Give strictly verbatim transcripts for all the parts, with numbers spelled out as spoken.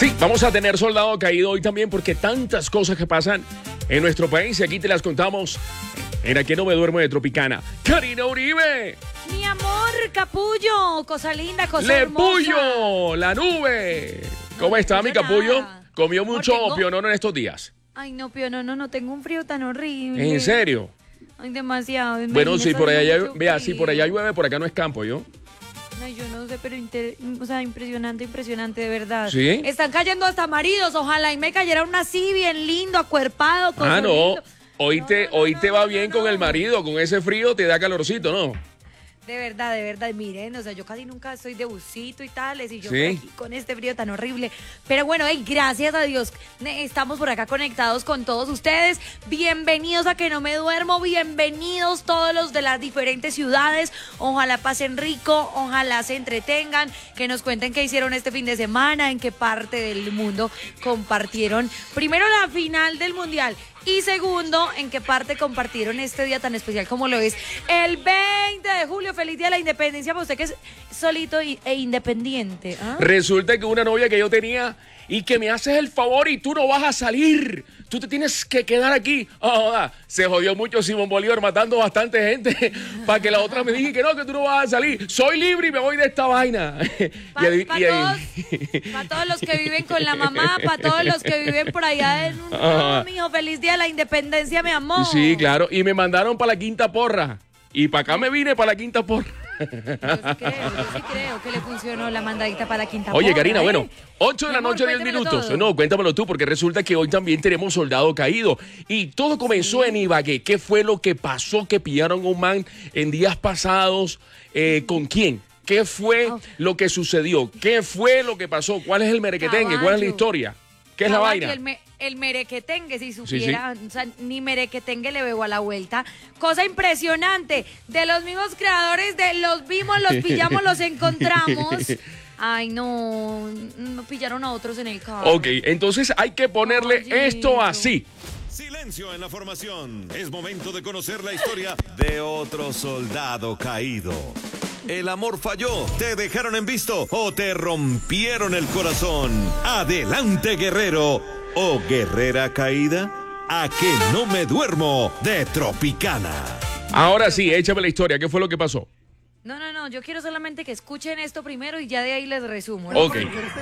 Sí, vamos a tener soldado caído hoy también porque tantas cosas que pasan en nuestro país y aquí te las contamos en Aquí No Me Duermo de Tropicana. ¡Karina Uribe! Mi amor, capullo, cosa linda, cosa ¡Le hermosa. Pullo! ¡La nube! ¿Cómo No está le mi pullo capullo? nada. ¿Comió Amor, mucho tengo- pionono en estos días? Ay, no, Pío, no, no, no, tengo un frío tan horrible. ¿En serio? Ay, demasiado. me- Bueno, me sí, está por allá, haciendo llueve- mucho vea, sí, por allá frío. llueve, por acá no es campo, ¿yo? Ay, yo no sé, pero inter- o sea, impresionante, impresionante, de verdad. ¿Sí? Están cayendo hasta maridos, ojalá y me cayera uno así, bien lindo, acuerpado, con Ah, no. solito. Hoy No, te, no, no, hoy no, te no, va no, bien no, con el no. marido, con ese frío te da calorcito, ¿no? De verdad, de verdad, miren, o sea, yo casi nunca estoy de busito y tales, y yo Sí. por aquí con este frío tan horrible. Pero bueno, hey, gracias a Dios, ne- estamos por acá conectados con todos ustedes. Bienvenidos a Que No Me Duermo, bienvenidos todos los de las diferentes ciudades. Ojalá pasen rico, ojalá se entretengan, que nos cuenten qué hicieron este fin de semana, en qué parte del mundo compartieron primero la final del Mundial. Y segundo, ¿en qué parte compartieron este día tan especial como lo es el veinte de julio? Feliz Día de la Independencia para usted que es solito y- e independiente. ¿Ah? Resulta que una novia que yo tenía y que me haces el favor y tú no vas a salir. Tú te tienes que quedar aquí. Oh, se jodió mucho Simón Bolívar matando bastante gente para que la otra me diga que no, que tú no vas a salir. Soy libre y me voy de esta vaina. Para Y ahí- y ahí- todos, pa todos los que viven con la mamá, para todos los que viven por allá en un... Ajá. No, mijo, feliz Día de la Independencia, mi amor. Sí, claro. Y me mandaron para la quinta porra. Y para acá me vine para la quinta porra. Yo sí creo, yo sí creo que le funcionó la mandadita para la quinta Oye, porra, Karina, ¿eh? bueno, ocho de Mi la amor, noche, diez cuéntemelo minutos. todo. No, cuéntamelo tú, porque resulta que hoy también tenemos soldado caído. Y todo comenzó en Ibagué. ¿Qué fue lo que pasó? Que pillaron a un man en días pasados. Eh, ¿Con quién? ¿Qué fue Oh. lo que sucedió? ¿Qué fue lo que pasó? ¿Cuál es el merequetengue? ¿Cuál es la Caballo. historia? ¿Qué es la Caballo, vaina? El, me- el merequetengue, si supiera, o sea, ni merequetengue le veo a la vuelta. Cosa impresionante, de los mismos creadores de Los Vimos, Los Pillamos, Los Encontramos. Ay, no, no pillaron a otros en el carro. Ok, entonces hay que ponerle Oye. esto así. Silencio en la formación. Es momento de conocer la historia de otro soldado caído. El amor falló, te dejaron en visto o te rompieron el corazón. Adelante, guerrero o guerrera caída. A Que No Me Duermo de Tropicana. Ahora sí, échame la historia. ¿Qué fue lo que pasó? No, no, no, yo quiero solamente que escuchen esto primero y ya de ahí les resumo. Ok.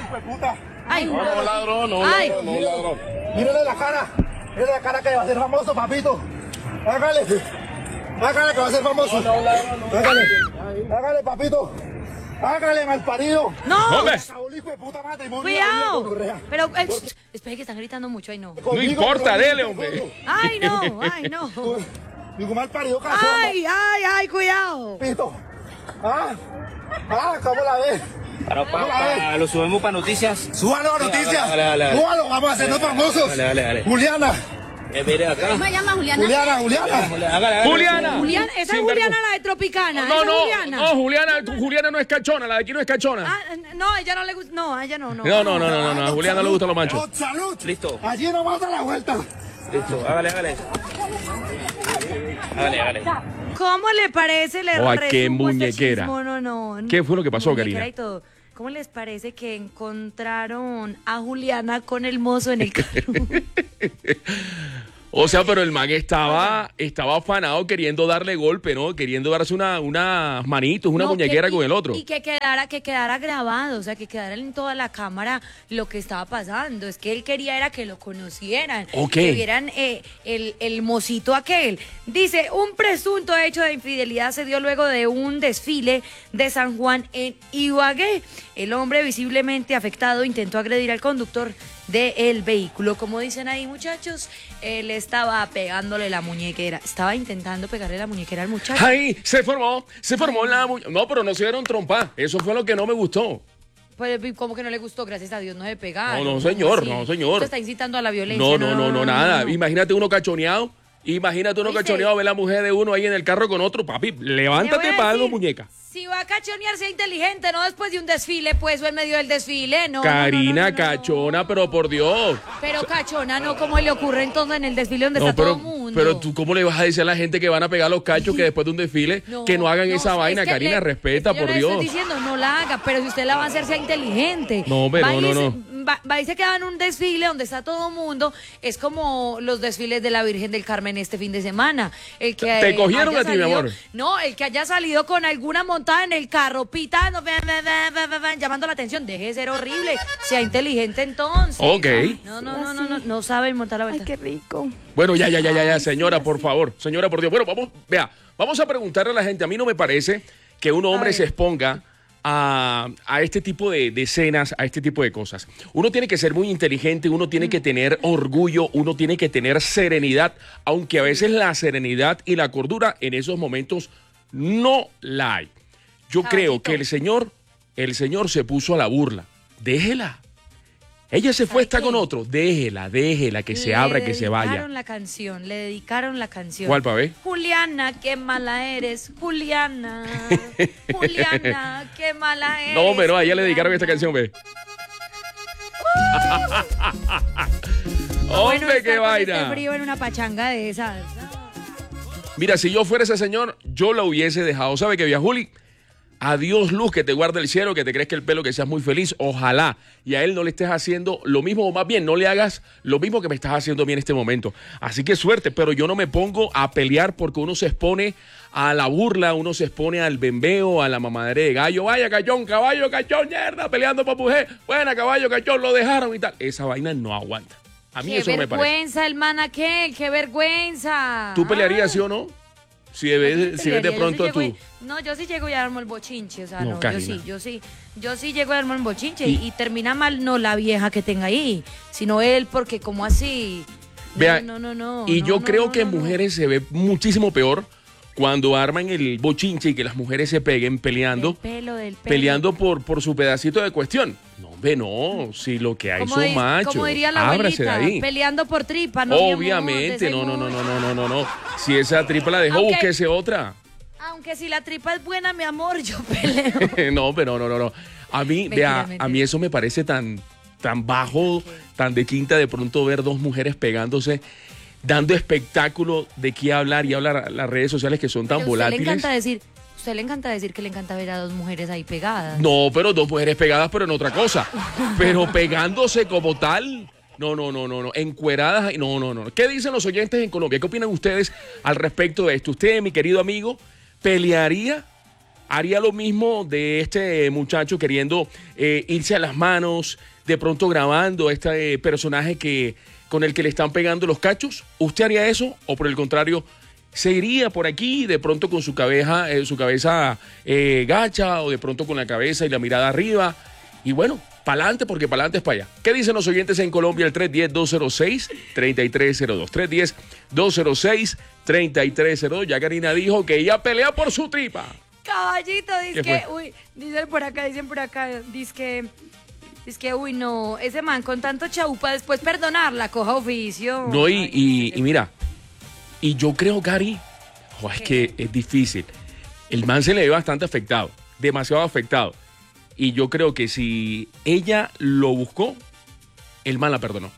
Ay, No, no, ladrón, no, Ay. ladrón, no, ladrón. Mírale la cara, mírale la cara que va a ser famoso, papito. Hágale, hágale que va a ser famoso. Hágale, hágale, papito. Hágale, malparido. no, ¡Hombre! Saúl, hijo de puta matrimonio. cuidado. Pero, eh, sh- espere que están gritando mucho, ay no. No importa, dele, hombre. Ay, no, ay, no. Digo, malparido, cazón, Ay, ay, ay, cuidado. papito. Ah, ah, ¿cómo la ves? Para, ¿Cómo la para, ves? lo subimos para noticias. Súbalo a noticias. Dale, dale, dale. Súbalo, vamos a hacernos famosos. Dale, dale, dale. Juliana, Eh, mire acá. Me llama Juliana. Juliana, Juliana. Hágale, hágale. ¡Juliana! Juliana, esa es Sin Juliana vergü- la de Tropicana. No, esa no, es Juliana. no, Juliana, tu- Juliana no es cachona, la de aquí no es cachona. Ah, no, a ella no le gusta. No, a ella no, no. No, no, no, no, no, no, a Juliana no le gustan los machos. Salud, salud. Listo. Allí no mata la vuelta. Listo, hágale, hágale. Hágale, hágale. ¿Cómo le parece? Le Oh, qué resumo este muñequera. chismo, no, no. ¿Qué fue lo que pasó, Muñequera Karina? y todo. ¿Cómo les parece que encontraron a Juliana con el mozo en el carro? O sea, pero el man estaba, estaba afanado queriendo darle golpe, ¿no? Queriendo darse una, unas manitos, una No, muñequera que- con y- el otro. Y que quedara, que quedara grabado, o sea, que quedara en toda la cámara lo que estaba pasando. Es que él quería era que lo conocieran, Ok. que vieran eh, el, el mocito aquel. Dice, un presunto hecho de infidelidad se dio luego de un desfile de San Juan en Ibagué. El hombre visiblemente afectado intentó agredir al conductor del vehículo. Como dicen ahí, muchachos, él estaba pegándole la muñequera. Estaba intentando pegarle la muñequera al muchacho. ¡Ay! Se formó, se formó la mu- No, pero no se dieron trompa. Eso fue lo que no me gustó. Pues, como que no le gustó, gracias a Dios, no se pegaron. No, no, señor, ¿Cómo no, así? señor. Usted está incitando a la violencia. No, no, no, no, nada. no. Imagínate uno cachoneado. Imagínate uno Oíste. cachoneado, ve la mujer de uno ahí en el carro con otro. Papi, levántate Le voy a para decir, darnos muñeca. Si va a cachonear, sea inteligente, no después de un desfile, pues, o en medio del desfile, no. no, no, Karina, no, no, no. cachona, pero por Dios. Pero cachona, no, como le ocurre entonces en el desfile donde No, está todo pero, el mundo. pero tú, ¿cómo le vas a decir a la gente que van a pegar los cachos que después de un desfile que no hagan esa es vaina? que Karina, le- respeta, es que yo por le Dios. estoy diciendo, no la haga, pero si usted la va a hacer, sea inteligente. No, pero Va y no, dice- no. va, va y se queda en un desfile donde está todo el mundo. Es como los desfiles de la Virgen del Carmen este fin de semana. El que Te cogieron haya a ti, mi salido- amor. No, el que haya salido con alguna montada en el carro, pitando, ve, ve, ve, ve, ve, ve, llamando la atención. Deje de ser horrible. Sea inteligente entonces. Ok. No, no, no, no, no, no saben montar la Ay, vuelta. qué rico. Bueno, ya, ya, ya, ya, ya, señora, por favor. Señora, por Dios. Bueno, vamos, vea, vamos a preguntarle a la gente. A mí no me parece que un hombre ver. se exponga a, a este tipo de, de escenas, a este tipo de cosas. Uno tiene que ser muy inteligente, uno tiene que tener orgullo, uno tiene que tener serenidad, aunque a veces la serenidad y la cordura en esos momentos no la hay. Yo creo Caballito. que el señor, el señor se puso a la burla. Déjela. Ella se fue, ¿Sabe está qué? con otro. Déjela, déjela, que se Le abra, que se dedicaron vaya. la canción, le dedicaron la canción. ¿Cuál, pa' ver? Juliana, qué mala eres, Juliana. Juliana, qué mala eres. No, pero a ella le dedicaron Juliana. esta canción, ve. Bueno, Hombre, estar qué con este vaina. frío en una pachanga de esas. Mira, si yo fuera ese señor, yo la hubiese dejado. ¿Sabe qué, vieja Juli? Adiós, luz, que te guarde el cielo, que te crezca el pelo, que seas muy feliz. Ojalá. Y a él no le estés haciendo lo mismo, o más bien, no le hagas lo mismo que me estás haciendo a mí en este momento. Así que suerte, pero yo no me pongo a pelear porque uno se expone a la burla, uno se expone al bembeo, a la mamadera de gallo. Vaya, cachón, caballo, cachón, mierda, peleando por mujer. Buena, caballo, cachón, lo dejaron y tal. Esa vaina no aguanta. A mí Qué eso no me parece. vergüenza, el man aquel, qué vergüenza. ¿Tú pelearías, sí o no? Si ves, Yo sí si ves de pelearía, yo pronto sí a tú. llego y- no, yo sí llego y armo el bochinche, o sea, No, no, yo Karina. sí, yo sí, yo sí llego y armo el bochinche Y- y, termina mal no la vieja que tenga ahí, sino él, porque como así. No, Vea, no, no, no. y no, yo no, creo no, que no, en no. mujeres se ve muchísimo peor cuando arman el bochinche y que las mujeres se peguen peleando, Del pelo, del pelo. peleando por, por su pedacito de cuestión. No, hombre, no, si lo que hay Como son di- machos, como diría la ábrase de abuelita, ahí. peleando por tripa, no, mi amor, Obviamente, de no, no, no, seguro. no, no, no, no, no. Si esa tripa la dejó, Aunque- búsquese otra. Aunque si la tripa es buena, mi amor, yo peleo. No, pero no, no, no. A mí, Mentira, vea, mentira. a mí eso me parece tan, tan bajo, tan de quinta de pronto ver dos mujeres pegándose, dando espectáculo de qué hablar y hablar las redes sociales que son tan Pero a usted le volátiles. encanta decir, usted le encanta decir que le encanta ver a dos mujeres ahí pegadas. No, pero dos mujeres pegadas, pero en otra cosa. Pero pegándose como tal. No, no, no, no, no. Encueradas. No, no, no. ¿Qué dicen los oyentes en Colombia? ¿Qué opinan ustedes al respecto de esto? Usted, mi querido amigo, pelearía, haría lo mismo de este muchacho queriendo eh, irse a las manos, de pronto grabando a este eh, personaje que, con el que le están pegando los cachos. ¿Usted haría eso o por el contrario se iría por aquí de pronto con su cabeza, eh, su cabeza eh, gacha o de pronto con la cabeza y la mirada arriba? Y bueno, para adelante porque para adelante es para allá. ¿Qué dicen los oyentes en Colombia? El tres uno cero, dos cero seis, tres tres cero dos. tres uno cero, dos cero seis, tres tres cero dos. Ya Karina dijo que ella pelea por su tripa. Caballito, dice ¿Qué que, fue? uy, dicen por acá, dicen por acá, dice que, dice que, uy, no, ese man con tanto chaupa, después perdonarla, coja oficio. No, y, Ay, y, qué y mira, y yo creo, Gary, oh, es que es difícil. El man se le ve bastante afectado, demasiado afectado. Y yo creo que si ella lo buscó, el man la perdonó.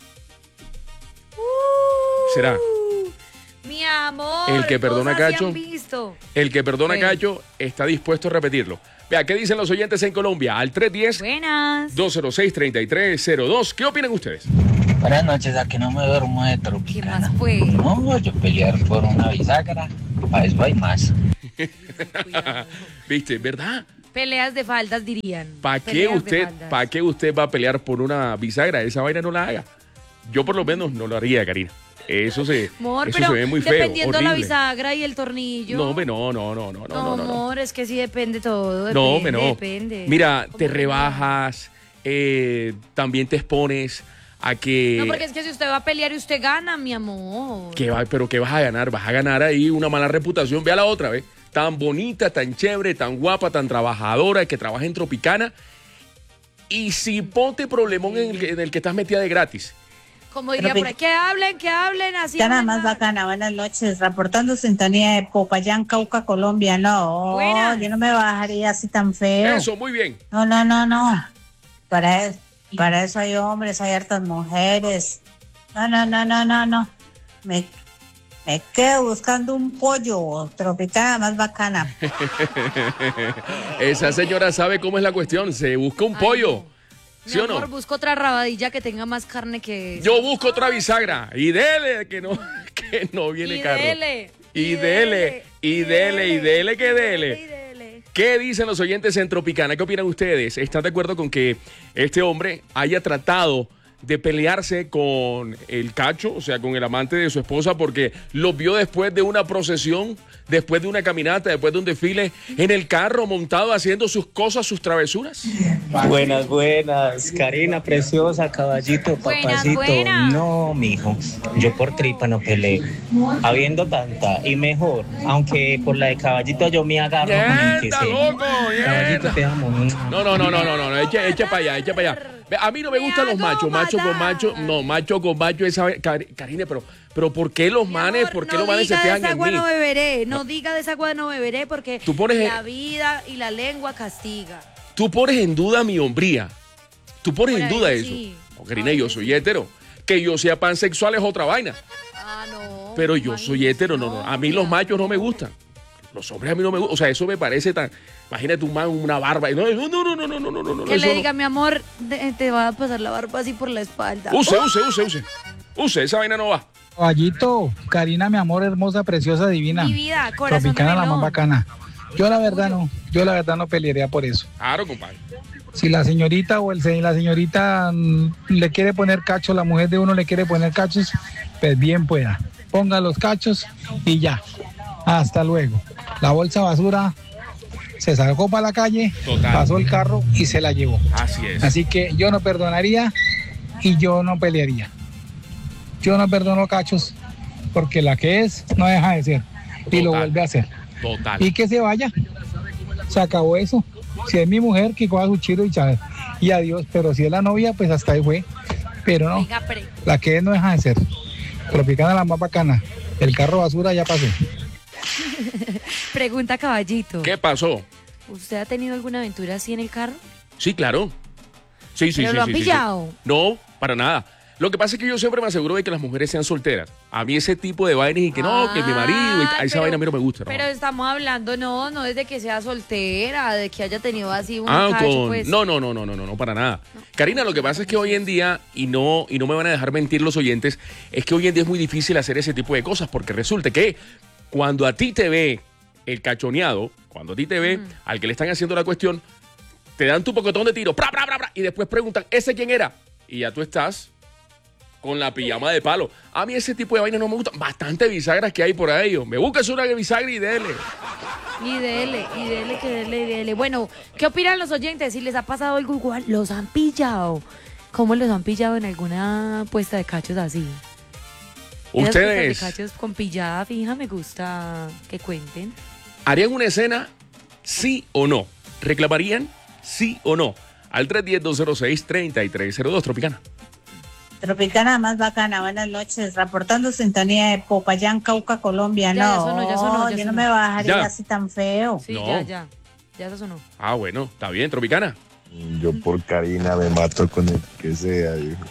¿Será? Mi amor, El que perdona cosas se cacho. han visto. El que perdona Bueno. Cacho está dispuesto a repetirlo. Vea, ¿qué dicen los oyentes en Colombia? Al tres uno cero, Buenas. dos cero seis, tres tres cero dos. ¿Qué opinan ustedes? Buenas noches, a que no me duermo de ¿Qué Tropicana. más fue? No, yo pelear por una bisagra, para eso hay más. Cuidado. ¿Viste? ¿Verdad? Peleas de faldas, dirían. ¿Para qué Peleas de usted, faldas. para qué usted va a pelear por una bisagra? Esa vaina no la haga. Yo por lo menos no lo haría, Karina. Eso se, Amor, eso pero se ve muy feo, dependiendo de la horrible. bisagra y el tornillo. No, hombre, no, no, no, no, no, No, no, no, no. amor, es que sí depende todo. Depende, No, hombre, no. Depende. Mira, ¿Cómo te que no? rebajas, eh, también te expones a que... No, porque es que si usted va a pelear y usted gana, mi amor. ¿Qué va, pero ¿qué vas a ganar? Vas a ganar ahí una mala reputación. Ve a la otra, ¿ves? Tan bonita, tan chévere, tan guapa, tan trabajadora, que trabaja en Tropicana. Y si ponte problemón en el, que- en el que estás metida de gratis. Como diría por ahí, que hablen, que hablen, así. Nada hablen más bacana, buenas noches, reportando sintonía de Popayán, Cauca, Colombia. No, Buenas. yo no me bajaría así tan feo. Eso, muy bien. No, no, no, no. Para eso, para eso hay hombres, hay hartas mujeres. No, no, no, no, no, no. Me, me quedo buscando un pollo, Tropicana más bacana. Esa señora sabe cómo es la cuestión. Se busca un Ay, pollo. no. ¿Sí Mi o no? amor, busco otra rabadilla que tenga más carne que esa. Yo busco otra bisagra y dele que no, que no viene Y carro. dele, Y dele, y dele, y dele que y dele. dele. ¿Qué dicen los oyentes en Tropicana? ¿Qué opinan ustedes? ¿Están de acuerdo con que este hombre haya tratado de pelearse con el cacho, o sea, con el amante de su esposa, porque lo vio después de una procesión, después de una caminata, después de un desfile, en el carro montado haciendo sus cosas, sus travesuras? Buenas, buenas, Karina, preciosa, caballito, Buenas, papacito. buenas. No, mijo, yo por tripa no peleé. Habiendo tanta, y mejor, aunque por la de caballito yo me agarro con el que ¡Mierda, sea. loco! Caballito, ¡Mierda! te amo. No, no, no, no, no, no, no, echa, echa para allá, echa para allá. Ve, a mí no me Me gustan los hago machos, macho con matar. macho, no, macho con macho, esa Car- Karine, pero, pero ¿por qué los Mi manes, amor, por qué no los manes se diga pegan de esa en agua mí? no beberé, no diga de esa agua no beberé porque Tú pones- la vida y la lengua castiga. Tú pones en duda mi hombría, tú pones Por en ahí duda eso. sí. No, Karina, Ay, yo sí. soy hétero, que yo sea pansexual es otra vaina, Ah, no. pero yo soy imagínese, hétero, no, no, a mí los machos no me gustan. Los hombres a mí no me gustan, o sea, eso me parece tan... Imagínate un man, una barba. y No, no, no, no, no, no, no, no, no. Que eso le no. diga, mi amor, de- te va a pasar la barba así por la espalda. Use, use, use, use. Use, esa vaina no va. Caballito, Karina, mi amor, hermosa, preciosa, divina. Mi vida, corazón de Tropicana, la melón. más bacana. Yo la verdad no, yo la verdad no pelearía por eso. Claro, compadre. Si la señorita o el se- la señorita mm, le quiere poner cachos, la mujer de uno le quiere poner cachos, pues bien pueda. Ponga los cachos y ya. Hasta luego. La bolsa basura se sacó para la calle, Total. pasó el carro y se la llevó. Así es. Así que yo no perdonaría y yo no pelearía. Yo no perdono cachos porque la que es no deja de ser y lo Total. vuelve a hacer. Total. Y que se vaya. Se acabó eso. Si es mi mujer, que coja su chiro y chave. Y adiós. Pero si es la novia, pues hasta ahí fue. Pero no, Venga, pre. la que es no deja de ser. Tropicana, la más bacana. El carro basura ya pasó. Pregunta, caballito. ¿Qué pasó? ¿Usted ha tenido alguna aventura así en el carro? Sí, claro. Sí, sí, ¿Pero sí. lo han sí, sí, sí. pillado? No, para nada. Lo que pasa es que yo siempre me aseguro de que las mujeres sean solteras. A mí ese tipo de vainas y que no, que mi marido, y Ay, esa pero- vaina a mí no me gusta. ¿no? Pero estamos hablando, no, no desde que sea soltera, de que haya tenido así un Ah, cacho, con... pues. No, no, no, no, no, no, no, para nada. Karina, lo que pasa es que hoy en día, y no, y no me van a dejar mentir los oyentes, es que hoy en día es muy difícil hacer ese tipo de cosas, porque resulta que cuando a ti te ve el cachoneado, cuando a ti te ve al que le están haciendo la cuestión, te dan tu pocotón de tiro, ¡pra, pra, pra, pra! Y después preguntan, ¿ese quién era? Y ya tú estás con la pijama de palo. A mí ese tipo de vainas no me gustan. Bastante bisagras que hay por ahí. Me buscas una bisagra y dele. Y dele, y dele, que dele, y dele. Bueno, ¿qué opinan los oyentes? Si les ha pasado algo igual, ¿los han pillado? ¿Cómo los han pillado en alguna puesta de cachos así? Esas puestas Ustedes de cachos con pillada fija, me gusta que cuenten. ¿harían una escena sí o no? ¿Reclamarían sí o no? Al tres uno cero, dos cero seis, tres tres cero dos, Tropicana. Tropicana más bacana, buenas noches. Reportando sintonía de Popayán, Cauca, Colombia. Ya, ya no, sonó, ya sonó, ya yo no sonó. me bajaría Ya. así tan feo. Sí, No. ya, ya. Ya se sonó. Ah, bueno, está bien, Tropicana. Yo por Karina me mato con el que sea, hijo.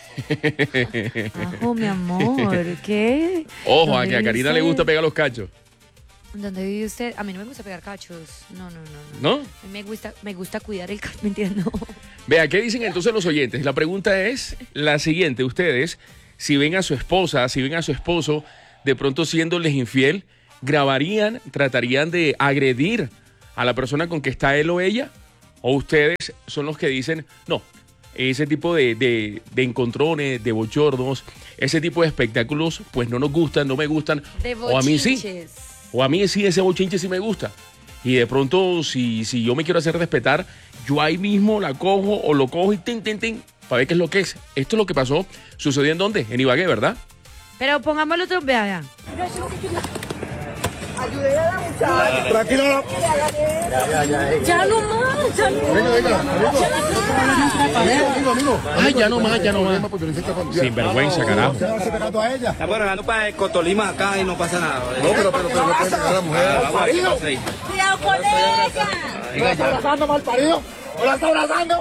Ajo, mi amor, ¿qué? Ojo, a ¿Dónde que a vive Karina le usted? gusta pegar los cachos. ¿Dónde vive usted? A mí no me gusta pegar cachos. No, no, no. no. ¿No? A mí me gusta, me gusta cuidar el cacho, ¿me entiendes? No. Vea, ¿qué dicen entonces los oyentes? La pregunta es la siguiente. Ustedes, si ven a su esposa, si ven a su esposo, de pronto siéndoles infiel, ¿grabarían, tratarían de agredir a la persona con que está él o ella? ¿O ustedes son los que dicen, no, ese tipo de, de, de encontrones, de bochornos, ese tipo de espectáculos, pues no nos gustan, no me gustan, De o a mí sí? bochinches. O a mí sí, ese bochinche sí me gusta. Y de pronto, si, si yo me quiero hacer respetar, yo ahí mismo la cojo o lo cojo y tin, tin, tin, para ver qué es lo que es. Esto es lo que pasó. ¿Sucedió en dónde? En Ibagué, ¿verdad? Pero pongámoslo otro, vea, vea. Tranquilo, no. Ya no más, ya no Venga, venga. Amigo, amigo, amigo. Ay, ya no más, ya no más. Sin vergüenza, carajo. ¿Usted va a hacer pegando a ella? Estamos hablando para el Cotolima acá y no pasa nada. No, pero, pero, pero no puede pegar a la mujer. Vamos a ver qué pasa ahí. Cuidado con ella. ¿No la está abrazando, mal parido? ¿No la está abrazando?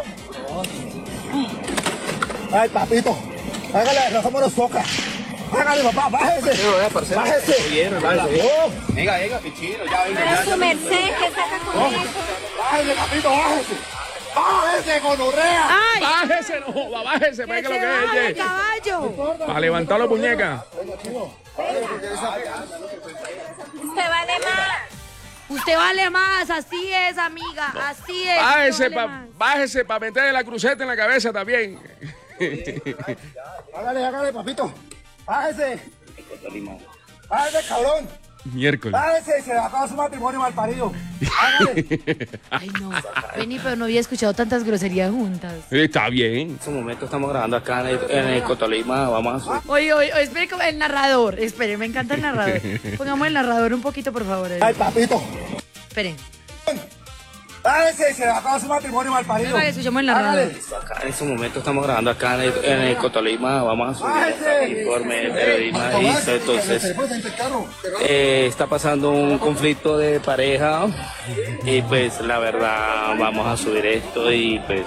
Ay, papito. Hágale, rozamos los focas. Hágale, papá, bájese. Bájese. Oh, Venga, venga, pichino, ya venga. Pero su merced, ¿qué saca con eso? bájese, papito, bájese. ¡Bájese, gonorrea! ¡Ay! Bájese, no, va, bájese, ¡Que venga se lo que baje, es. caballo! Para levantar la muñeca. Usted vale más. Usted vale más, así es, amiga, así es. Bájese vale para bájese pa meterle la cruceta en la cabeza también. Hágale, hágale, papito. Bájese. Bájese, cabrón. Miércoles. Bájese, se le acaba su matrimonio mal parido. Hágale. Ay, no. Vení, pero no había escuchado tantas groserías juntas. Está bien. En este momento estamos grabando acá en el, en el Cotolima. Vamos a subir. Oye, oye, oye, espere, como el narrador. Espere, me encanta el narrador. Pongamos el narrador un poquito, por favor. Ay, papito. Esperen. Bájese, se le acaba su matrimonio mal parido. Venga, escuchamos el narrador. Hágale. Acá en este momento estamos grabando acá en el, en el Cotolima. Vamos a subir Bájese. el informe de periodismo. Y Bájese. entonces eh, está pasando un conflicto de pareja. Y pues la verdad vamos a subir esto y pues...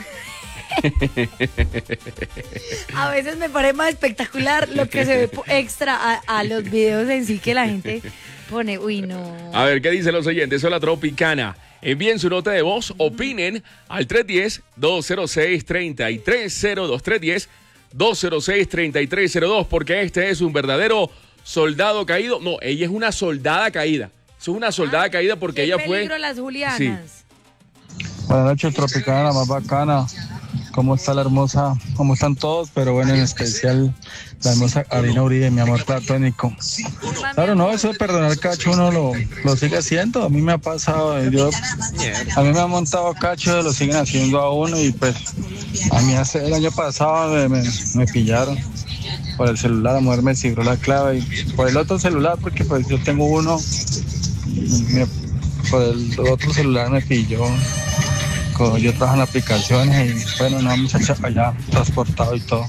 A veces me parece más espectacular lo que se ve po- extra a, a los videos en sí que la gente pone. Uy, no. A ver, ¿qué dicen los oyentes? Soy la Tropicana. Envíen su nota de voz, opinen al tres uno cero, dos cero seis, tres tres cero dos, tres uno cero, dos cero seis, tres tres cero dos, porque este es un verdadero soldado caído. No, ella es una soldada caída. Eso es una soldada Ah, caída porque qué ella fue... peligro las Julianas. Sí. Buenas noches, Tropicana, la más bacana. ¿Cómo está la hermosa? ¿Cómo están todos? Pero bueno, en especial la hermosa Karina Uribe, mi amor platónico. Claro, no, eso de perdonar cacho uno lo, lo sigue haciendo. A mí me ha pasado, eh, yo, a mí me han montado cacho, lo siguen haciendo a uno y pues a mí hace el año pasado me, me, me pillaron por el celular, la mujer me cifró la clave y por el otro celular, porque pues yo tengo uno, me, por el otro celular me pilló. Yo trabajo en aplicaciones y bueno, una muchacha allá transportado y todo.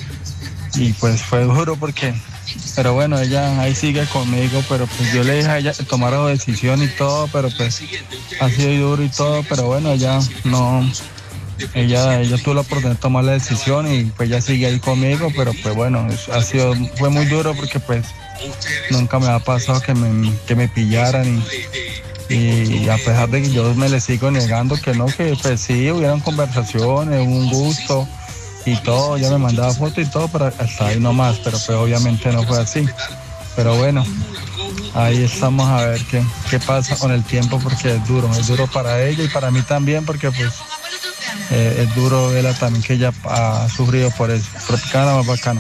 Y pues fue duro porque, pero bueno, ella ahí sigue conmigo, pero pues yo le dije a ella que tomara decisión y todo, pero pues ha sido duro y todo, pero bueno, ella no, ella, ella tuvo la oportunidad de tomar la decisión y pues ella sigue ahí conmigo, pero pues bueno, ha sido, fue muy duro porque pues nunca me ha pasado que me, que me pillaran y Y a pesar de que yo me le sigo negando que no, que pues sí, hubieron conversaciones, un gusto y todo, ya me mandaba fotos y todo, pero hasta ahí nomás, pero pues obviamente no fue así. Pero bueno, ahí estamos a ver qué, qué pasa con el tiempo porque es duro, es duro para ella y para mí también porque pues eh, es duro verla también que ella ha sufrido por eso. Tropicana más bacana.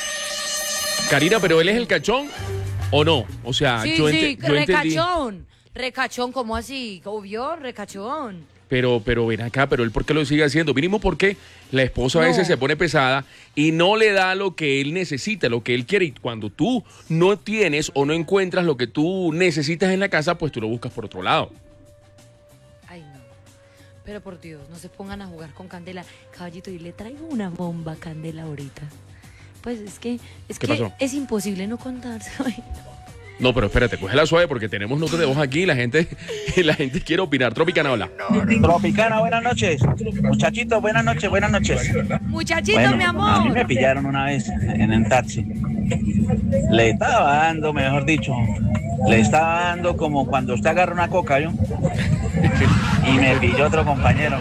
Karina, pero él es el cachón o no? O sea, Sí, yo, sí, ente- yo entendí... recachón. Recachón, ¿cómo así? ¿Obvio? Recachón. Pero, pero ven acá, pero él ¿por qué lo sigue haciendo? Mínimo porque la esposa a No. veces se pone pesada y no le da lo que él necesita, lo que él quiere. Y cuando tú no tienes o no encuentras lo que tú necesitas en la casa, pues tú lo buscas por otro lado. Ay, no. Pero por Dios, no se pongan a jugar con Candela. Caballito, y le traigo una bomba a Candela ahorita. Pues es que, es ¿Qué que pasó? es imposible no contarse. Ay, No, pero espérate, cógela suave porque tenemos notas de voz aquí y la gente, y la gente quiere opinar. Tropicana, habla. Tropicana, buenas noches. Muchachitos, buenas noches, buenas noches. Muchachito, Bueno, mi a mí amor. me pillaron una vez en el taxi. Le estaba dando, mejor dicho, le estaba dando como cuando usted agarra una coca, ¿yo? Y me pilló otro compañero.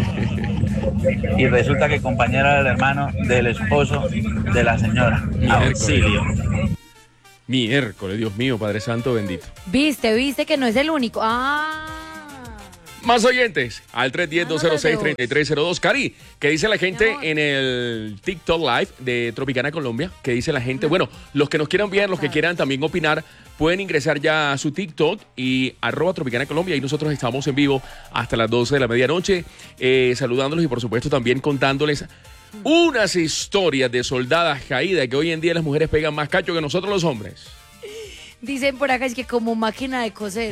Y resulta que el compañero era el hermano del esposo de la señora. Auxilio. Miércoles, Dios mío, Padre Santo bendito. Viste, viste que no es el único. Ah. Más oyentes, al tres uno cero, dos cero seis, tres tres cero dos. Cari, ¿qué dice la gente amor. en el TikTok Live de Tropicana Colombia? ¿Qué dice la gente? Bueno, los que nos quieran ver, los que quieran también opinar, pueden ingresar ya a su TikTok y arroba Tropicana Colombia. Y nosotros estamos en vivo hasta las doce de la medianoche, eh, saludándolos y por supuesto también contándoles unas historias de soldadas caídas que hoy en día las mujeres pegan más cacho que nosotros los hombres. Dicen por acá es que como máquina de coser.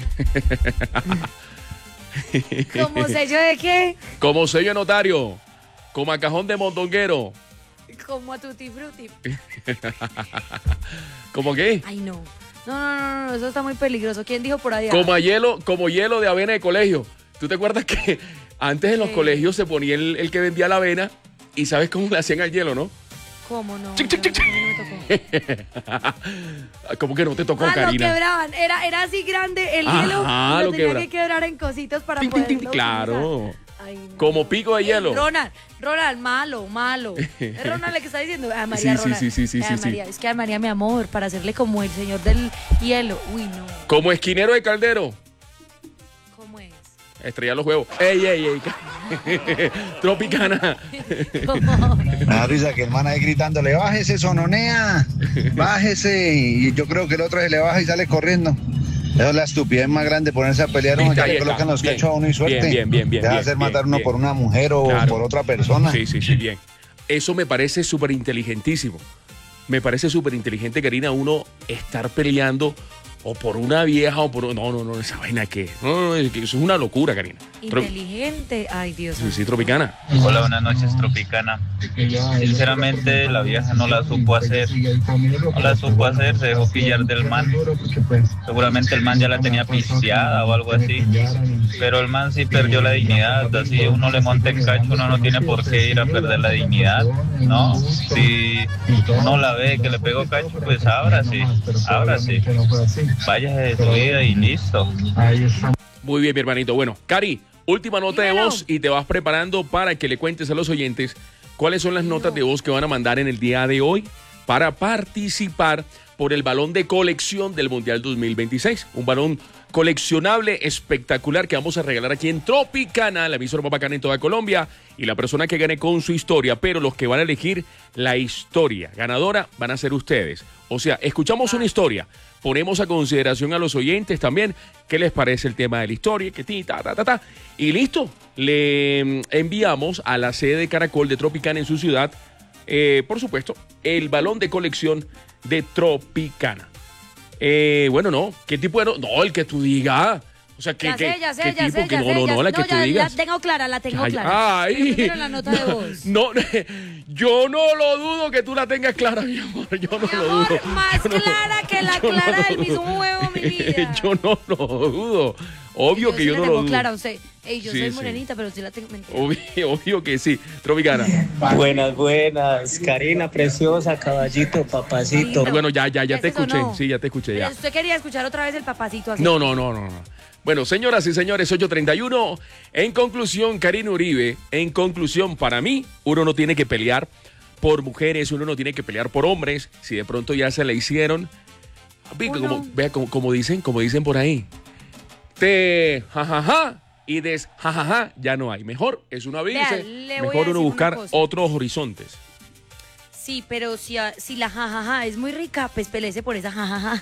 ¿Como sello de qué? Como sello de notario, como a cajón de mondonguero. Como a Tutti Frutti. ¿Cómo qué? Ay, no. No, no, no, no, eso está muy peligroso. ¿Quién dijo por allá? Como a hielo, como hielo de avena de colegio. ¿Tú te acuerdas que antes en los Sí. colegios se ponía el, el que vendía la avena y sabes cómo le hacían al hielo, no? ¿Cómo no? Chic, chic, chic, chic. No, no me tocó. ¿Cómo que no te tocó, Ah, lo Karina? quebraban. Era, era así grande el Ajá, hielo. y lo lo tenía quebra- que quebrar en cositas para Tin, tin, tin, poderlo claro. utilizar. Ay, no. Como pico de Ey, hielo. Ronald, Ronald, malo, malo. ¿Es Ronald el que está diciendo? Ah, María, Sí, sí, Ronald. sí, sí, sí, Ah, sí, sí. María, es que a María, mi amor, para hacerle como el señor del hielo. Uy, no. Como esquinero de Caldero. ¿Cómo es? Estrella los huevos. Ey, ey, ey. Tropicana. Me da risa que el man ahí gritándole, bájese, sononea, bájese. Y yo creo que el otro se le baja y sale corriendo. Esa es la estupidez más grande, ponerse a pelear uno, Viste, ya ahí le está. colocan los Bien, cachos a uno y suerte. bien, bien, bien, bien, Deja de bien, hacer bien, matar uno bien. por una mujer o Claro. por otra persona. Sí, sí, sí, bien. Eso me parece súper inteligentísimo. Me parece súper inteligente, Karina, uno estar peleando o por una vieja o por... No, no, no, esa vaina que... No, no, es que eso es una locura, Karina. Tro- Inteligente. Ay, Dios Sí, mío. sí, Tropicana. Hola, buenas noches, Tropicana. Sinceramente, la vieja no la supo hacer. No la supo hacer, se dejó pillar del man. Seguramente el man ya la tenía pisteada o algo así. Pero el man sí perdió la dignidad. Así uno le monta el cacho, uno no tiene por qué ir a perder la dignidad, ¿no? Si uno la ve que le pegó cacho, pues ábrase, ábrase. Váyase de su vida y listo. Muy bien, mi hermanito. Bueno, Cari, última nota de voz y te vas preparando para que le cuentes a los oyentes cuáles son las notas de voz que van a mandar en el día de hoy para participar por el balón de colección del Mundial dos mil veintiséis. Un balón coleccionable espectacular que vamos a regalar aquí en Tropicana, la emisora más bacana en toda Colombia, y la persona que gane con su historia, pero los que van a elegir la historia ganadora van a ser ustedes. O sea, escuchamos una historia, ponemos a consideración a los oyentes también qué les parece el tema de la historia, que ti, ta, ta, ta, ta, y listo, le enviamos a la sede de Caracol de Tropicana en su ciudad, eh, por supuesto, el balón de colección de Tropicana. Eh, bueno, no, ¿qué tipo de no? No, el que tú digas. O sea, ¿qué, Ya qué, sé, ya sé, qué ya tipo? sé, que ya no, sé, no, ya no, la sé. que No, tú ya digas. la tengo clara, la tengo Ay, clara. ay. Pero primero la nota de voz. No, yo no lo dudo que tú la tengas clara, mi amor. Yo no lo dudo. Más Yo no- clara que la yo no clara lo del dudo. mismo huevo, mi vida. Yo no lo dudo. Obvio que sí yo la no tengo lo dudo. clara, usted. Ey, yo Sí, soy sí. morenita, pero sí la tengo mentira. Obvio, obvio que sí. Tropicana. Buenas, buenas. Karina, preciosa, caballito, papacito. Bueno, ya, ya, ya ¿Es te eso o escuché. no? Sí, ya te escuché, Pero ya. usted quería escuchar otra vez el papacito así. No, no, no, no, no. Bueno, señoras y señores, ocho treinta y uno. En conclusión, Karina Uribe, en conclusión, para mí, uno no tiene que pelear por mujeres, uno no tiene que pelear por hombres. Si de pronto ya se le hicieron, papi, Uno. como, vea, como, como dicen, como dicen por ahí, te jajaja y des jajaja ya no hay. Mejor es uno abrirse, Vea, le voy a mejor decir uno una buscar cosa. otros horizontes. Sí, pero si, a- si la jajaja es muy rica, pues pelece por esa jajaja.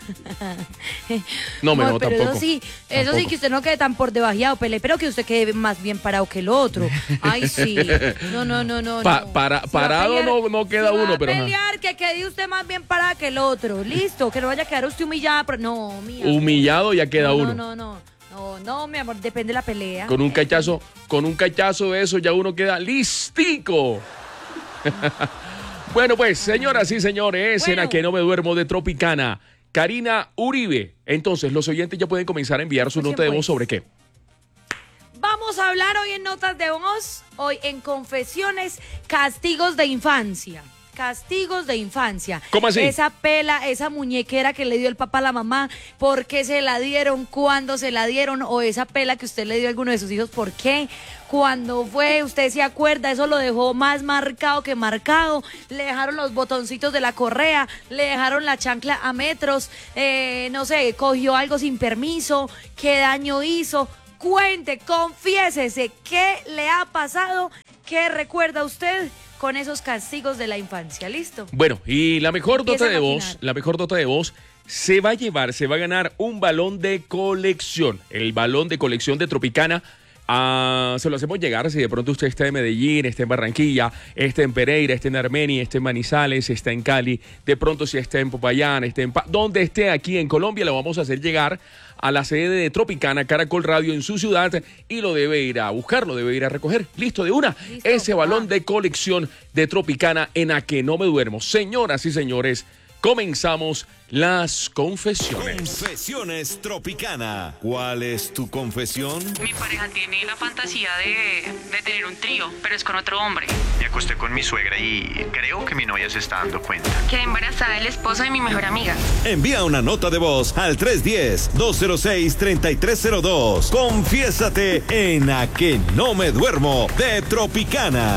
No, me Amor, no, pero tampoco. eso sí, eso sí Tampoco. que usted no quede tan por debajeado, pele, pero que usted quede más bien parado que el otro. Ay, sí. No, no, no, no. Pa- no. para- Si va a parado pelear- no- no queda si va uno, a pero ajá. pelear, que quede usted más bien parado que el otro. Listo, que no vaya a quedar usted humillada. Pero no, mía. Humillado ya queda no, uno. No, no, no. No, no, mi amor, depende de la pelea. Con un cachazo, con un cachazo de eso ya uno queda listico. Bueno, pues, señoras y señores, en Bueno. A Que No Me Duermo de Tropicana, Karina Uribe. Entonces, los oyentes ya pueden comenzar a enviar su Escuchen, nota de voz pues. sobre qué. Vamos a hablar hoy en Notas de Voz, hoy en Confesiones, castigos de infancia. Castigos de infancia. ¿Cómo así? Esa pela, esa muñequera que le dio el papá a la mamá, ¿por qué se la dieron? ¿Cuándo se la dieron? O esa pela que usted le dio a alguno de sus hijos, ¿por qué? Cuando fue, usted se acuerda, eso lo dejó más marcado que marcado. Le dejaron los botoncitos de la correa, le dejaron la chancla a metros, eh, no sé, cogió algo sin permiso, ¿qué daño hizo? Cuente, confiésese, ¿qué le ha pasado? ¿Qué recuerda usted con esos castigos de la infancia? ¿Listo? Bueno, y la mejor Empieza nota a de maquinar. voz, la mejor nota de voz se va a llevar, se va a ganar un balón de colección. El balón de colección de Tropicana. Ah, se lo hacemos llegar si de pronto usted está en Medellín, está en Barranquilla, está en Pereira, está en Armenia, está en Manizales, está en Cali, de pronto si está en Popayán, está en Pa- donde esté aquí en Colombia, lo vamos a hacer llegar a la sede de Tropicana, Caracol Radio en su ciudad, y lo debe ir a buscar, lo debe ir a recoger. Listo, de una. Ese balón de colección de Tropicana en A Que No Me Duermo. Señoras y señores, comenzamos las confesiones. Confesiones Tropicana. ¿Cuál es tu confesión? Mi pareja tiene la fantasía de, de tener un trío, pero es con otro hombre. Me acosté con mi suegra y creo que mi novia se está dando cuenta. Quedé embarazada del esposo de mi mejor amiga. Envía una nota de voz al tres uno cero, dos cero seis, tres tres cero dos. Confiésate en A Que No Me Duermo de Tropicana.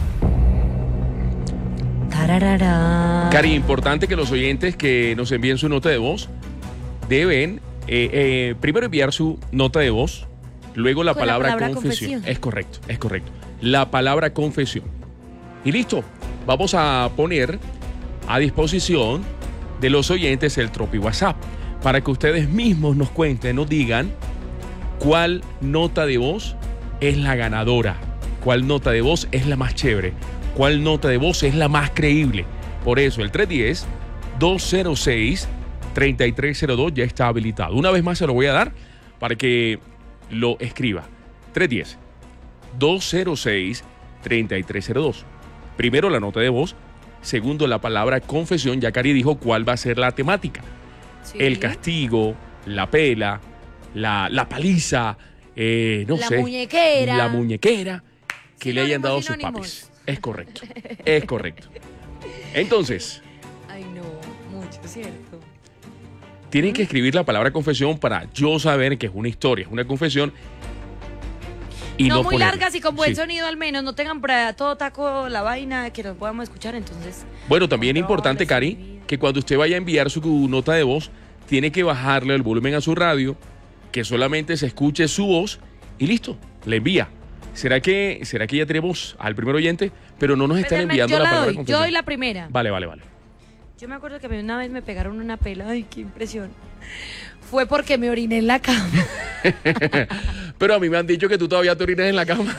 Tararara. Cari, importante que los oyentes que nos envíen su nota de voz deben eh, eh, primero enviar su nota de voz, luego la Con palabra, la palabra confesión. confesión. Es correcto, es correcto. La palabra confesión. Y listo, vamos a poner a disposición de los oyentes el Tropi WhatsApp para que ustedes mismos nos cuenten, nos digan cuál nota de voz es la ganadora, cuál nota de voz es la más chévere, cuál nota de voz es la más creíble. Por eso el tres uno cero, dos cero seis, tres tres cero dos ya está habilitado. Una vez más se lo voy a dar para que lo escriba. tres uno cero, dos cero seis, tres tres cero dos. Primero la nota de voz, segundo la palabra confesión. Ya Cari dijo cuál va a ser la temática. Sí. El castigo, la pela, la, la paliza, eh, no La sé. muñequera. La muñequera que le hayan dado sus sinónimos. papis. Es correcto, es correcto. Entonces, Ay, no, mucho, ¿cierto? tienen que escribir la palabra confesión para yo saber que es una historia, es una confesión. Y no, no muy ponerla. largas y con buen Sí. sonido al menos. No tengan para todo taco la vaina que nos podamos escuchar, entonces. Bueno, también es importante, Cari, que cuando usted vaya a enviar su nota de voz, tiene que bajarle el volumen a su radio, que solamente se escuche su voz y listo, le envía. ¿Será que, será que ya tenemos al primer oyente? Pero no nos están Espérenme, enviando yo la la palabra doy, confesión. yo doy la primera. Vale, vale, vale. Yo me acuerdo que a mí una vez me pegaron una pela. Ay, qué impresión. Fue porque me oriné en la cama. Pero a mí me han dicho que tú todavía te orinas en la cama.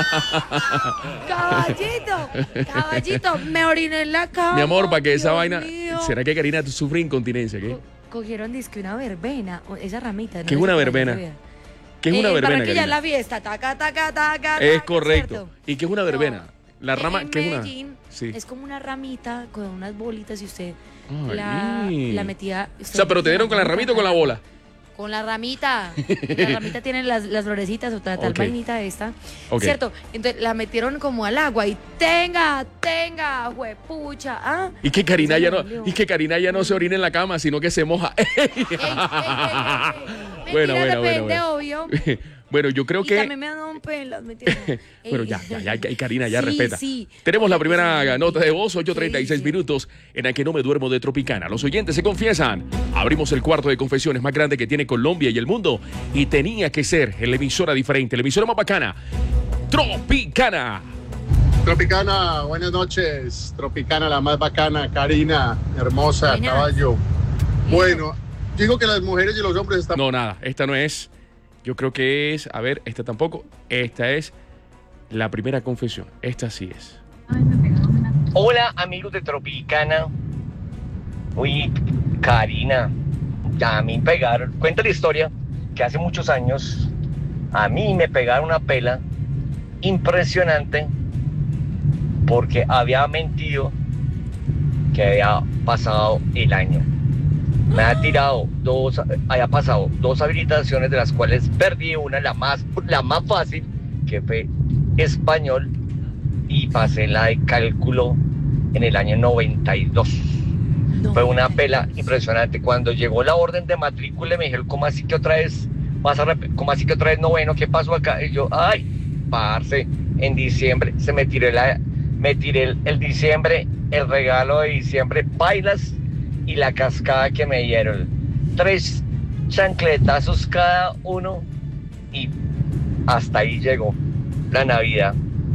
Caballito, caballito, me oriné en la cama. Mi amor, para que esa Dios vaina... mío. ¿Será que Karina sufre incontinencia? ¿Qué? Cogieron disque una verbena, o esa ramita. ¿Qué es una verbena? ¿Qué es una Eh, verbena, Barranquilla es Karina? la fiesta, taca, taca, taca, Es taca, correcto. ¿cierto? ¿Y qué es una verbena? La rama, En ¿qué es una? Medellín Sí. es como una ramita con unas bolitas y usted Ay. la, la metía. O sea, ¿pero te dieron con la ramita o con la bola? Con la ramita. La ramita tiene las, las florecitas o tal, tal Ok. vainita esta. Ok. ¿Cierto? Entonces la metieron como al agua y tenga, tenga, huepucha. ¿Ah? Y que Karina Eso ya me no, dolió. y que Karina ya no se orina en la cama, sino que se moja. Bueno, Mentira, bueno, bueno, depende, bueno. obvio. Bueno, yo creo Y que... también me han dado pelas, mentira. Bueno, ya, ya, ya, ya, Karina, ya Sí, respeta. sí. Tenemos la Oye, primera sí. nota de voz, ocho treinta y seis minutos, en la que no me duermo de Tropicana. Los oyentes se confiesan. Abrimos el cuarto de confesiones más grande que tiene Colombia y el mundo. Y tenía que ser la emisora diferente, la emisora más bacana. Tropicana. Tropicana, buenas noches. Tropicana, la más bacana. Karina, hermosa, Buenas. caballo. Bueno, digo que las mujeres y los hombres están... No, nada, esta no es. Yo creo que es, a ver, esta tampoco. Esta es la primera confesión. Esta sí es. Hola amigos de Tropicana. Uy, Karina, ya a mí me pegaron. Cuenta la historia que hace muchos años a mí me pegaron una pela impresionante porque había mentido que había pasado el año. Me ha tirado dos, había pasado dos habilitaciones de las cuales perdí una, la más, la más fácil, que fue español, y pasé la de cálculo en el año noventa y dos. Fue una pela impresionante. Cuando llegó la orden de matrícula me dijeron, ¿cómo así que otra vez vas a rep- cómo así que otra vez noveno? ¿Qué pasó acá? Y yo, ay, parce, en diciembre se me tiré la, me tiré el, el diciembre, el regalo de diciembre, bailas y la cascada que me dieron. Tres chancletazos cada uno y hasta ahí llegó la Navidad.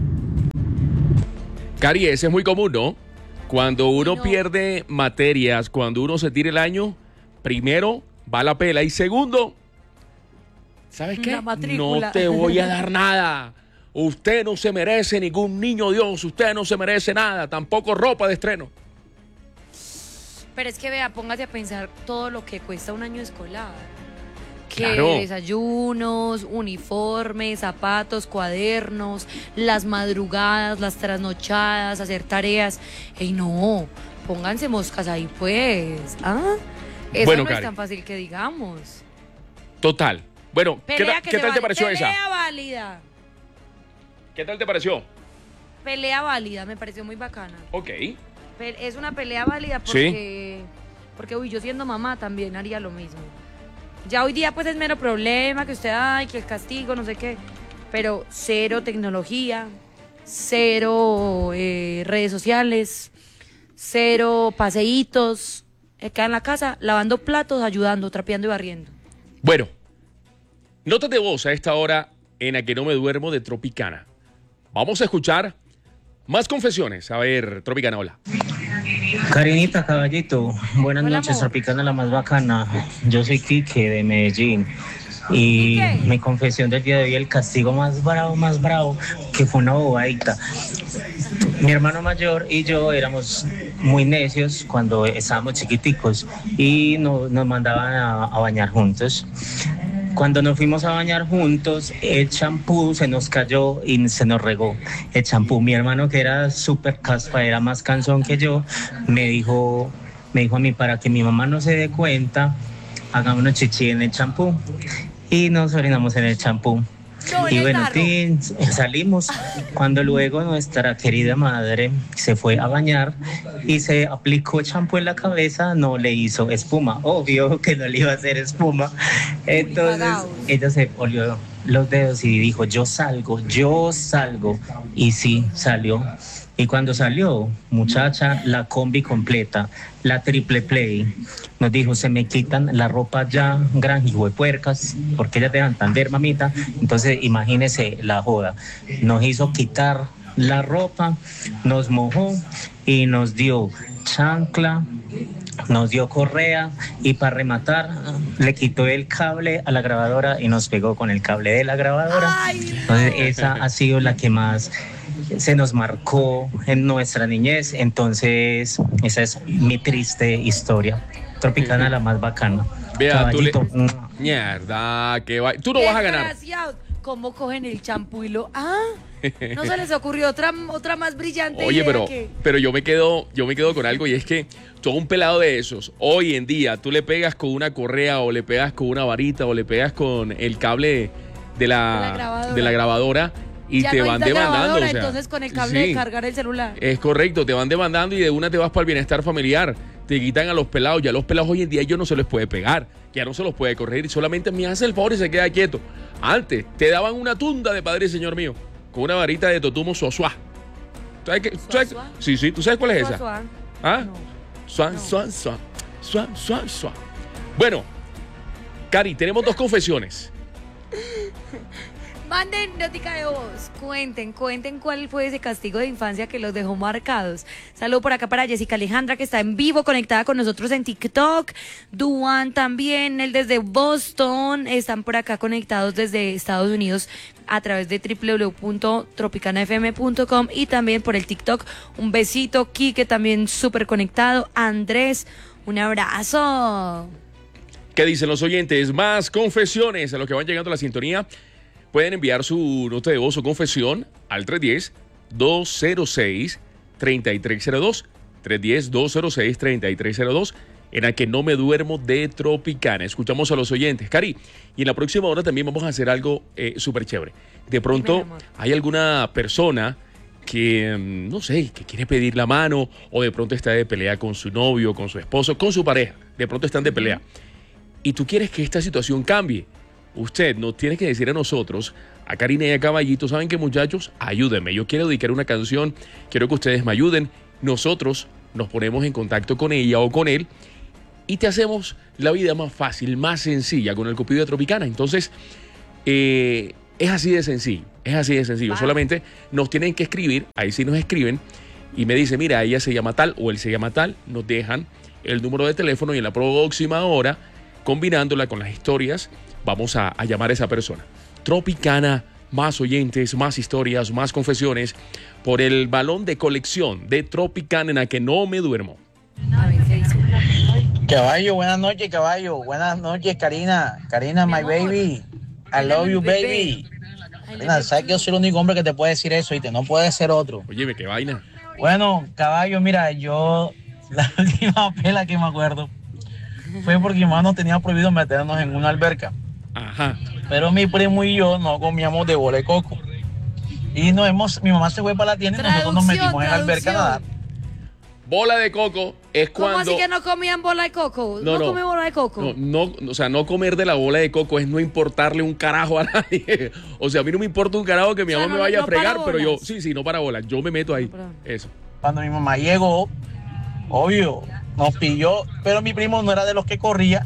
Cari, ese es muy común, ¿no? Cuando uno pierde materias, cuando uno se tira el año, primero va la pela y segundo, ¿sabes qué? La matrícula. No te voy a dar nada. Usted no se merece ningún niño Dios, usted no se merece nada, tampoco ropa de estreno. Pero es que vea, póngase a pensar todo lo que cuesta un año escolar. Que Claro. desayunos, uniformes, zapatos, cuadernos, las madrugadas, las trasnochadas, hacer tareas. Ey, no, pónganse moscas ahí, pues. ¿Ah? Eso Bueno, no Karen. es tan fácil que digamos. Total. Bueno, ¿qué, Pelea ta- que qué se tal te vale. pareció Pelea esa? válida. ¿Qué tal te pareció? Pelea válida, me pareció muy bacana. Ok. Pe- Es una pelea válida porque, porque, uy, yo siendo mamá también haría lo mismo. Ya hoy día pues es mero problema que usted, ay, que el castigo, no sé qué. Pero cero tecnología, cero eh, redes sociales, cero paseitos. Acá en la casa lavando platos, ayudando, trapeando y barriendo. Bueno, notas de voz a esta hora en la que no me duermo de Tropicana. Vamos a escuchar más confesiones. A ver, Tropicana, hola. Karinita, caballito, buenas Hola, noches, amor. Tropicana la más bacana. Yo soy Quique de Medellín. Y Quique. mi confesión del día de hoy, el castigo más bravo, más bravo, que fue una bobadita. Mi hermano mayor y yo éramos muy necios cuando estábamos chiquiticos y no- nos mandaban a, a bañar juntos. Cuando nos fuimos a bañar juntos, el champú se nos cayó y se nos regó el champú. Mi hermano, que era súper caspa, era más cansón que yo, me dijo, me dijo a mí, para que mi mamá no se dé cuenta, hagámonos chichi en el champú. Y nos orinamos en el champú. No, en Y el bueno, tarro. tin, salimos cuando luego nuestra querida madre se fue a bañar y se aplicó champú en la cabeza, no le hizo espuma. Obvio que no le iba a hacer espuma. Entonces cagaos. ella se olió los dedos y dijo, yo salgo, yo salgo. Y sí, salió. Y cuando salió, muchacha, la combi completa, la triple play, nos dijo, se me quitan la ropa ya, gran hijo de puercas, porque ellas dejan Santander, mamita. Entonces, imagínese la joda. Nos hizo quitar la ropa, nos mojó y nos dio chancla, nos dio correa y para rematar le quitó el cable a la grabadora y nos pegó con el cable de la grabadora. Ay, Entonces, esa ha sido la que más se nos marcó en nuestra niñez. Entonces, esa es mi triste historia. Tropicana, la más bacana. Vea, tú le... Caballito, Mierda, que va... Tú no vas a ganar. desgraciados. ¿Cómo cogen el champú y lo...? Ah, ¿no se les ocurrió otra, otra más brillante Oye, idea pero, que... pero yo me quedo, yo me quedo con algo y es que todo un pelado de esos, hoy en día, tú le pegas con una correa o le pegas con una varita o le pegas con el cable de la, De la grabadora. de la grabadora y ya te no van hay demandando. grabadora, o sea, entonces con el cable sí, de cargar el celular. es correcto, te van demandando y de una te vas para el bienestar familiar. Te quitan a los pelados. Ya los pelados hoy en día yo no se les puede pegar. Ya no se los puede corregir. Solamente me hace el favor y se queda quieto. Antes te daban una tunda de Padre y Señor mío con una varita de totumo suazuá. ¿Sabes qué? ¿Sabes? ¿Suazua? Sí, sí. ¿Tú sabes cuál es Suá, esa? suá. ¿Ah? No. Suan, suan, suan. Suan, suan, suan. Bueno, Cari, tenemos dos confesiones. Manden notica de voz, cuenten, cuenten cuál fue ese castigo de infancia que los dejó marcados. Saludo por acá para Jessica Alejandra, que está en vivo, conectada con nosotros en TikTok. Duan también, él desde Boston. Están por acá conectados desde Estados Unidos a través de w w w punto tropicana f m punto com y también por el TikTok. Un besito, Quique también súper conectado. Andrés, un abrazo. ¿Qué dicen los oyentes? Más confesiones a los que van llegando a la sintonía. Pueden enviar su nota de voz o confesión al tres uno cero, dos cero seis, tres tres cero dos. tres uno cero, dos cero seis, tres tres cero dos. En la que no me duermo de Tropicana. Escuchamos a los oyentes. Cari, y en la próxima hora también vamos a hacer algo eh, súper chévere. De pronto Dime, amor. hay alguna persona que, mm, no sé, que quiere pedir la mano o de pronto está de pelea con su novio, con su esposo, con su pareja. De pronto están de pelea. Y tú quieres que esta situación cambie. Usted nos tiene que decir a nosotros, a Karina y a Caballito, ¿saben qué, muchachos? Ayúdenme, yo quiero dedicar una canción, quiero que ustedes me ayuden. Nosotros nos ponemos en contacto con ella o con él y te hacemos la vida más fácil, más sencilla con el Cupido de Tropicana. Entonces, eh, es así de sencillo, es así de sencillo. Va. Solamente nos tienen que escribir, ahí sí nos escriben y me dice, mira, ella se llama tal o él se llama tal, nos dejan el número de teléfono y en la próxima hora, combinándola con las historias, vamos a, a llamar a esa persona. Tropicana, más oyentes, más historias, más confesiones, por el balón de colección de Tropicana en la que no me duermo. A ver, ¿qué dice? Caballo, buenas noches, caballo. Buenas noches, Karina. Karina, my baby. I love you, baby. Karina, sabes que yo soy el único hombre que te puede decir eso y te no puede ser otro. Óyeme, qué vaina. Bueno, caballo, mira, yo la última pela que me acuerdo fue porque mi mamá nos tenía prohibido meternos en una alberca. Ajá. Pero mi primo y yo no comíamos de bola de coco. Y nos hemos, mi mamá se fue para la tienda y nosotros nos metimos en la alberca a nadar. Bola de coco es cuando... ¿Cómo así que no comían bola de coco? No, no, no come bola de coco. No, no, o sea, no comer de la bola de coco es no importarle un carajo a nadie. O sea, a mí no me importa un carajo que mi o sea, mamá no, me vaya no a fregar, pero yo, sí, sí, no para bolas. Yo me meto ahí. No para... Eso. Cuando mi mamá llegó, obvio, nos pilló, pero mi primo no era de los que corría.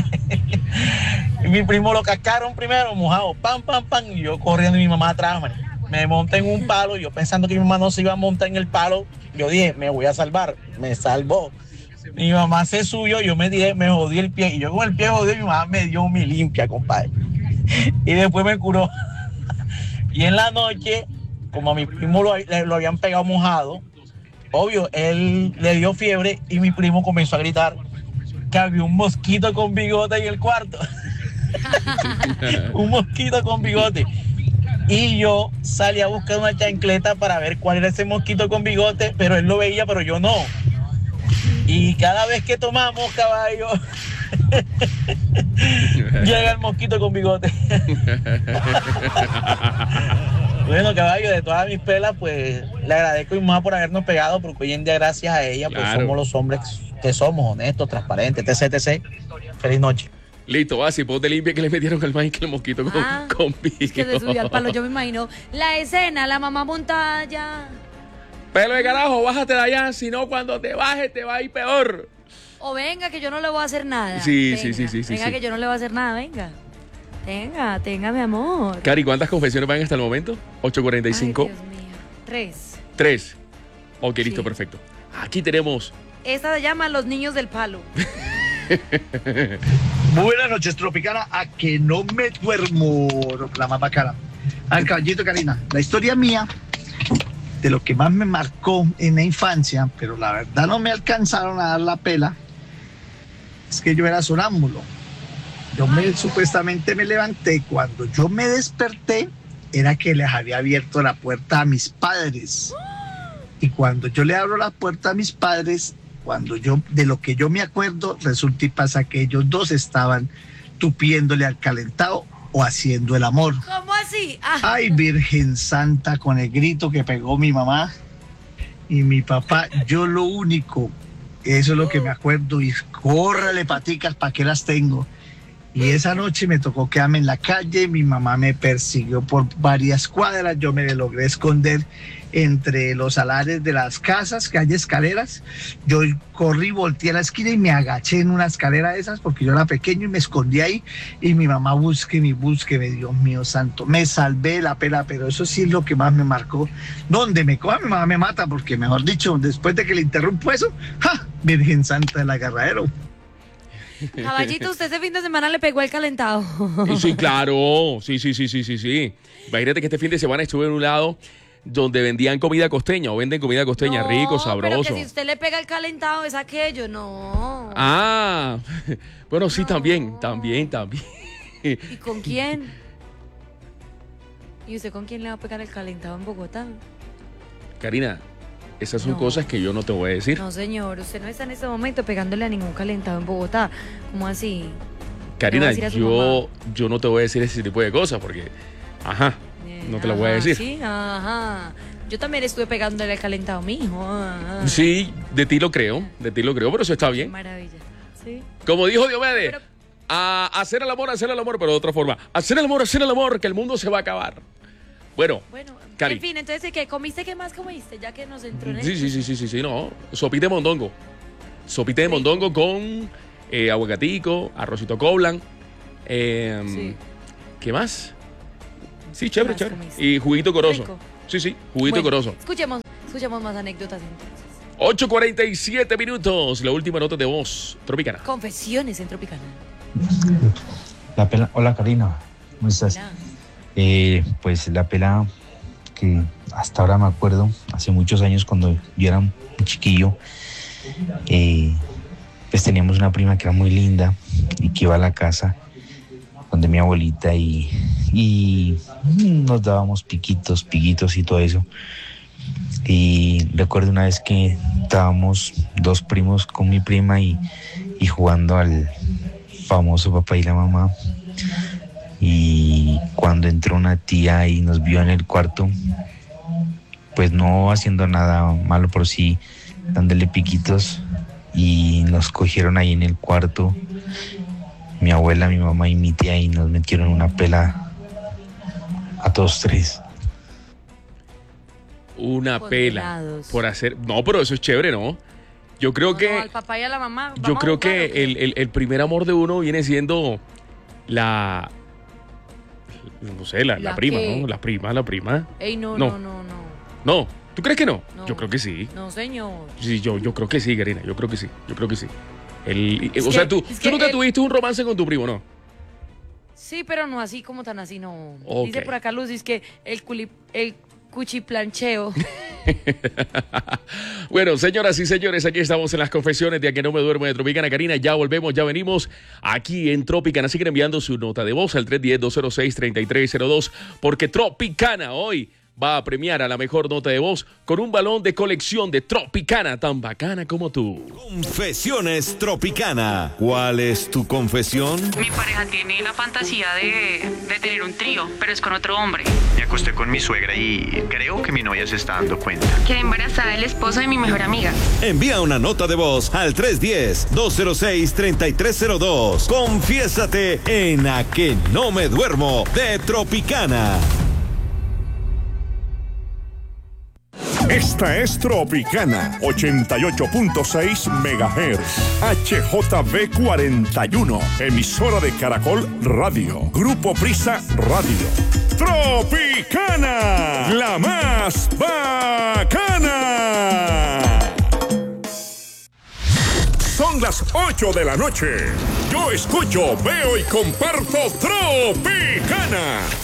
Y mi primo lo cascaron primero, mojado, pam, pam, pam, y yo corriendo y mi mamá atrás, man. Me monté en un palo, yo pensando que mi mamá no se iba a montar en el palo, yo dije, me voy a salvar, me salvó. Mi mamá se subió, yo me dije, me jodí el pie, y yo con el pie jodido, mi mamá me dio mi limpia, compadre. Y después me curó. Y en la noche, como a mi primo lo, lo habían pegado mojado, obvio, él le dio fiebre y mi primo comenzó a gritar que había un mosquito con bigote en el cuarto. Un mosquito con bigote. Y yo salí a buscar una chancleta para ver cuál era ese mosquito con bigote, pero él lo veía, pero yo no. Y cada vez que tomamos, caballo, llega el mosquito con bigote. Bueno, caballo, de todas mis pelas, pues le agradezco a mi mamá por habernos pegado, porque hoy en día, gracias a ella, pues claro, somos los hombres que somos, honestos, transparentes, etc, etcétera. Feliz noche. Listo, va, si vos te limpias que le metieron al Michael el mosquito con, ah, con pico. Es que se subió al palo, yo me imagino la escena, la mamá montada allá. Pelo de carajo, bájate de allá, si no cuando te bajes te va a ir peor. O venga, que yo no le voy a hacer nada. Sí, venga, sí, sí, sí. Venga, sí, que sí. yo no le voy a hacer nada, venga. Tenga, tenga, mi amor. Cari, ¿cuántas confesiones van hasta el momento? ocho cuarenta y cinco. Ay, Dios mío. Tres. Tres. Ok, listo, sí. Perfecto. Aquí tenemos... Esta se llama Los Niños del Palo. Buenas noches, Tropicana. A que no me duermo, la más bacana. Al caballito, Karina. La historia mía, de lo que más me marcó en la infancia, pero la verdad no me alcanzaron a dar la pela, es que yo era sonámbulo. Yo me, supuestamente me levanté. Cuando yo me desperté, era que les había abierto la puerta a mis padres. Y cuando yo le abro la puerta a mis padres, cuando yo, de lo que yo me acuerdo, resulta y pasa que ellos dos estaban tupiéndole al calentado o haciendo el amor. ¿Cómo así? Ah. Ay, Virgen Santa, con el grito que pegó mi mamá y mi papá, yo lo único, eso es lo que me acuerdo, y córrale paticas, ¿para qué las tengo? Y esa noche me tocó quedarme en la calle, mi mamá me persiguió por varias cuadras, yo me logré esconder entre los alares de las casas, que hay escaleras. Yo corrí, volteé a la esquina y me agaché en una escalera de esas porque yo era pequeño y me escondí ahí, y mi mamá búsqueme y búsqueme, Dios mío santo, me salvé la pela, pero eso sí es lo que más me marcó. Donde me coja mi mamá me mata, porque mejor dicho, después de que le interrumpo eso, ¡ja! Virgen Santa del agarradero. Caballito, usted ese fin de semana le pegó el calentado. Sí, claro, sí, sí, sí, sí, sí, sí. Imagínate que este fin de semana estuve en un lado donde vendían comida costeña o venden comida costeña, no, rico, sabroso. Pero que si usted le pega el calentado es aquello, no. Ah, bueno, sí, no. también, también, también. ¿Y con quién? ¿Y usted con quién le va a pegar el calentado en Bogotá? Karina, esas son no. cosas que yo no te voy a decir. No, señor, usted no está en este momento pegándole a ningún calentado en Bogotá. ¿Cómo así? Karina, yo, yo no te voy a decir ese tipo de cosas porque, ajá, no te lo voy a decir. Sí, ajá. Yo también estuve pegándole al calentado a mi hijo. Ajá. Sí, de ti lo creo, de ti lo creo, pero eso está bien. Qué maravilla. Sí. Como dijo Diomedes, pero... a hacer el amor, hacer el amor, pero de otra forma. Hacer el amor, hacer el amor, que el mundo se va a acabar. Bueno, bueno, Cari. En fin, entonces, ¿qué comiste? ¿Qué más comiste? Ya que nos entró en el... Sí, sí, sí, sí, sí, sí, no. Sopita de mondongo. Sopita de Rico. mondongo con eh, aguacatico, arrocito coblan. Eh, sí. ¿Qué más? Sí, chévere, chévere. Comiste? Y juguito coroso. Rico. Sí, sí, juguito bueno, coroso. Escuchemos, escuchemos más anécdotas entonces. ocho cuarenta y siete minutos, la última nota de voz tropicana. Confesiones en Tropicana. La pela, hola Karina, ¿cómo estás? Hola. Eh, pues la pela que hasta ahora me acuerdo, hace muchos años cuando yo era un chiquillo, eh, pues teníamos una prima que era muy linda y que iba a la casa donde mi abuelita y, y nos dábamos piquitos, piquitos y todo eso. Y recuerdo una vez que estábamos dos primos con mi prima y, y jugando al famoso papá y la mamá. Y cuando entró una tía y nos vio en el cuarto, pues no haciendo nada malo, pero sí dándole piquitos, y nos cogieron ahí en el cuarto, mi abuela, mi mamá y mi tía, y nos metieron una pela a todos tres. Una pela por hacer... No, pero eso es chévere, ¿no? Yo creo No, que... no, al papá y a la mamá. Yo ¿vamos a creo jugar o que qué? el, el, el primer amor de uno viene siendo la... No sé, la, la ¿La prima, qué? ¿no? La prima, la prima. Ey, no, No. no, no, no. No, ¿tú crees que no? No. Yo creo que sí. No, señor. Sí, yo, yo creo que sí, Karina. Yo creo que sí. Yo creo que sí. El, Es o que- sea, tú, es tú que nunca el- tuviste un romance con tu primo, ¿no? Sí, pero no así como tan así, no. Ok. Dice por acá Lucy, es que el, culi, el cuchiplancheo. Bueno, señoras y señores, aquí estamos en las confesiones de A Que No Me Duermo de Tropicana. Karina, ya volvemos, ya venimos aquí en Tropicana. Siguen enviando su nota de voz al tres uno cero, dos cero seis, tres tres cero dos, porque Tropicana hoy va a premiar a la mejor nota de voz con un balón de colección de Tropicana, tan bacana como tú. Confesiones Tropicana. ¿Cuál es tu confesión? Mi pareja tiene la fantasía de, de tener un trío, pero es con otro hombre. Me acosté con mi suegra y creo que mi novia se está dando cuenta. Quedé embarazada del esposo de mi mejor amiga. Envía una nota de voz al tres uno cero, dos cero seis, tres tres cero dos. Confiésate en A Que No Me Duermo de Tropicana. Esta es Tropicana, ochenta y ocho punto seis megahertz, H J V cuarenta y uno, emisora de Caracol Radio, Grupo Prisa Radio. Tropicana, la más bacana. Son las ocho de la noche. Yo escucho, veo y comparto Tropicana.